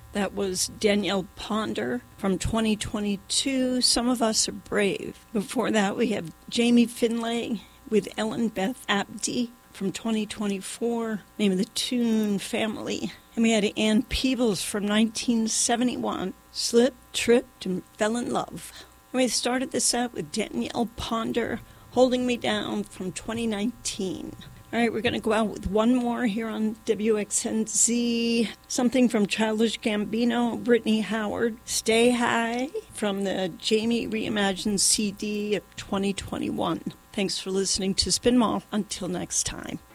That was Danielle Ponder from 2022, Some of Us Are Brave. Before that, we have Jamie Finlay with Ellen Beth Abdi from 2024, name of the tune, Family. And we had Ann Peebles from 1971, Slipped, Tripped, and Fell in Love. And we started this out with Danielle Ponder, Holding Me Down from 2019. All right, we're going to go out with one more here on WXNZ. Something from Childish Gambino, Brittany Howard, Stay High, from the Jamie Reimagined CD of 2021. Thanks for listening to Spin Mall. Until next time.